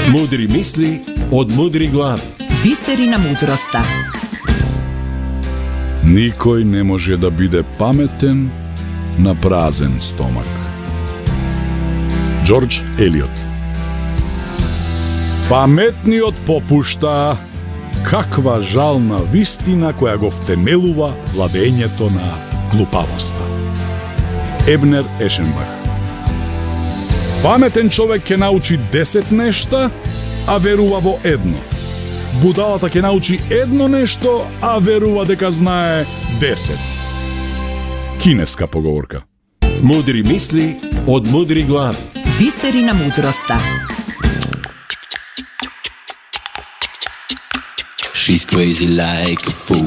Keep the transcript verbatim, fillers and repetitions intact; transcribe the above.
Мудри мисли од мудри глави. Бисери на мудроста. Никој не може да биде паметен на празен стомак. Джордж Елиот. Паметниот попушта, каква жална вистина која го втемелува владењето на глупавоста. Ебнер Ешенбах. Паметен човек ќе научи десет нешта, а верува во едно. Будалата ќе научи едно нешто, а верува дека знае десет. Кинеска поговорка. Мудри мисли од мудри глави. Бисери на мудроста. She's crazy like a fool.